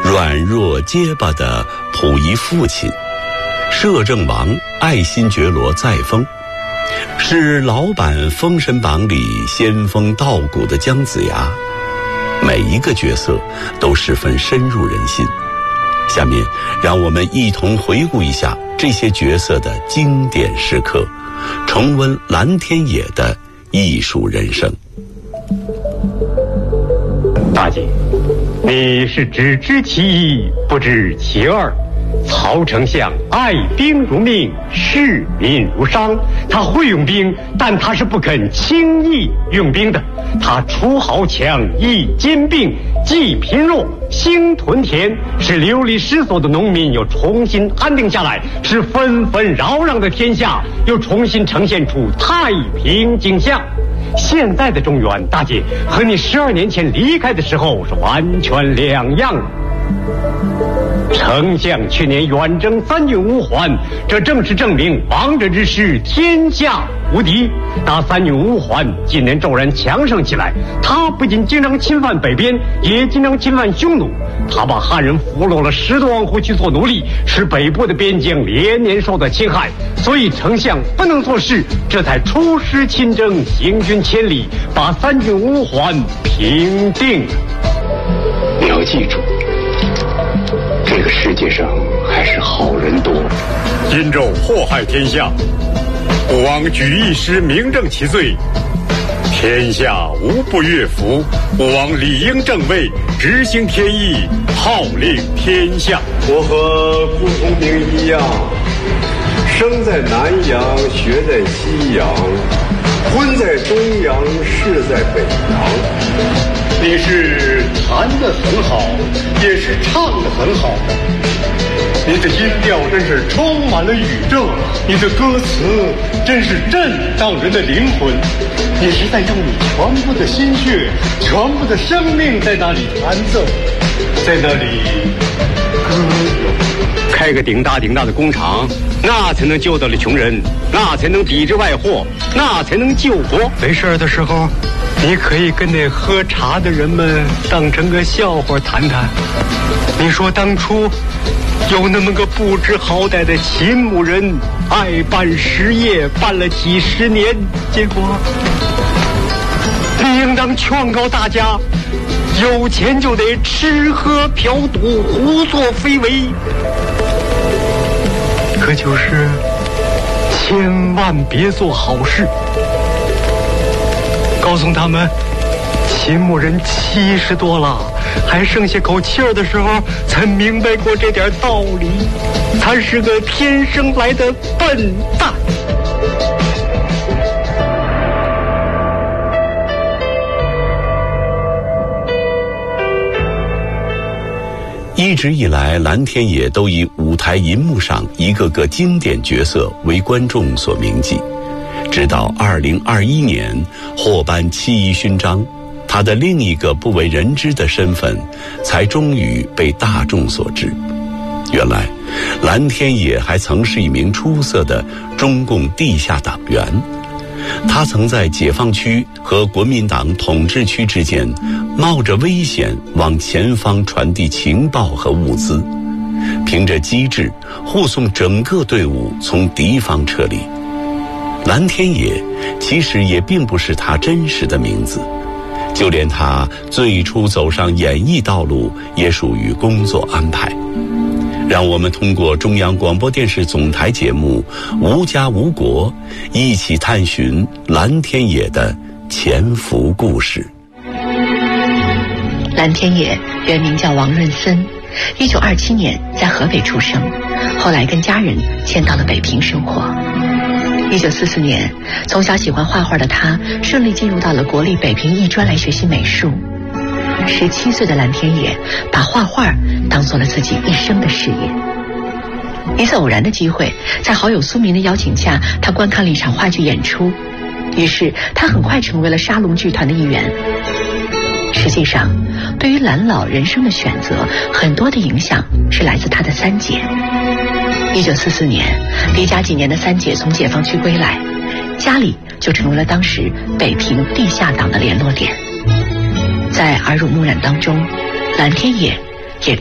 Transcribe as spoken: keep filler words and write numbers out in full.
软弱结巴的溥仪父亲，摄政王爱新觉罗再封，是老版《封神榜》里仙风道骨的姜子牙。每一个角色都十分深入人心。下面让我们一同回顾一下这些角色的经典时刻，重温蓝天野的艺术人生。 大姐，你是只知其一，不知其二。曹丞相爱兵如命，视民如商。他会用兵，但他是不肯轻易用兵的。他除豪强，抑兼并，济贫弱，兴屯田，使流离失所的农民又重新安定下来，使纷纷扰攘的天下又重新呈现出太平景象。现在的中原，大姐和你十二年前离开的时候是完全两样了。丞相去年远征三郡五环，这正是证明王者之师天下无敌。那三郡五环今年骤然强盛起来，他不仅经常侵犯北边，也经常侵犯匈奴。他把汉人俘虏了十多万户去做奴隶，使北部的边疆连年受到侵害。所以丞相不能做事，这才出师亲征，行军千里，把三郡五环平定了。 你要记住，这个世界上还是好人多。 殷纣祸害天下，不枉举一师明正其罪，天下无不悦服，不枉理应正位，执行天意，号令天下。 我和顾聪明一样，生在南阳，学在西阳，婚在东阳，事在北阳。 你是弹得很好，也是唱得很好的。你的音调真是充满了宇宙，你的歌词真是震荡人的灵魂。你是在用你全部的心血、全部的生命在那里弹奏，在那里歌咏。 开个顶大顶大的工厂，那才能救得了穷人，那才能抵制外祸，那才能救国。没事的时候，你可以跟那喝茶的人们当成个笑话谈谈。你说当初有那么个不知好歹的秦牧人，爱办实业，办了几十年，结果你应当劝告大家，有钱就得吃喝嫖赌，胡作非为。可就是千万别做好事。告诉他们，秦牧人七十多了，还剩下口气儿的时候，才明白过这点道理。他是个天生来的笨蛋。 一直以来，蓝天野都以舞台银幕上一个个经典角色为观众所铭记。直到二零二一年获颁七一勋章，他的另一个不为人知的身份才终于被大众所知。原来蓝天野还曾是一名出色的中共地下党员，他曾在解放区和国民党统治区之间冒着危险往前方传递情报和物资，凭着机智护送整个队伍从敌方撤离。蓝天野其实也并不是他真实的名字，就连他最初走上演艺道路也属于工作安排。让我们通过中央广播电视总台节目《无家无国》一起探寻蓝天野的潜伏故事。 蓝天野原名叫王润森，一九二七年在河北出生，后来跟家人迁到了北平生活。一九四四年，从小喜欢画画的他顺利进入到了国立北平艺专来学习美术。十七岁的蓝天野把画画当做了自己一生的事业。一次偶然的机会，在好友苏明的邀请下，他观看了一场话剧演出，于是他很快成为了沙龙剧团的一员。实际上，对于蓝老人生的选择，很多的影响是来自他的三姐。一九四四年，离家几年的三姐从解放区归来，家里就成为了当时北平地下党的联络点。在耳濡目染当中，蓝天野